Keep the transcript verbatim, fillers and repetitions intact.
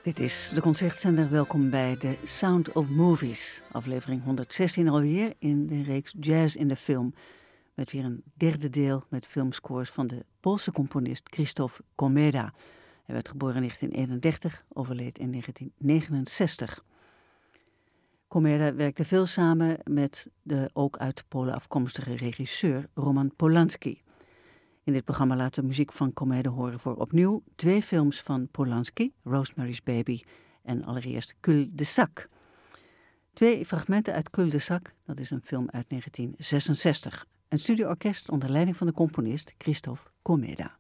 Dit is de Concertzender. Welkom bij The Sound of Movies. Aflevering honderdzestien alweer in de reeks Jazz in de Film. Met weer een derde deel met filmscores van de Poolse componist Krzysztof Komeda. Hij werd geboren in negentien eenendertig, overleed in negentien negenenzestig. Komeda werkte veel samen met de ook uit Polen afkomstige regisseur Roman Polanski. In dit programma laten we muziek van Komeda horen voor opnieuw twee films van Polanski, Rosemary's Baby en allereerst Cul-de-sac. Twee fragmenten uit Cul-de-sac, dat is een film uit negentien zesenzestig. Een studioorkest onder leiding van de componist Krzysztof Komeda.